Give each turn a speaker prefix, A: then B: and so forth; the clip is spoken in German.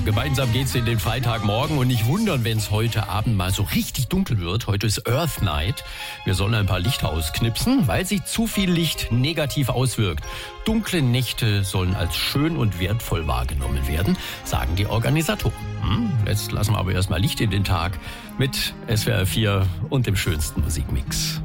A: Gemeinsam geht's in den Freitagmorgen und nicht wundern, wenn es heute Abend mal so richtig dunkel wird. Heute ist Earth Night. Wir sollen ein paar Lichter ausknipsen, weil sich zu viel Licht negativ auswirkt. Dunkle Nächte sollen als schön und wertvoll wahrgenommen werden, sagen die Organisatoren. Jetzt lassen wir aber erstmal Licht in den Tag mit SWR 4 und dem schönsten Musikmix.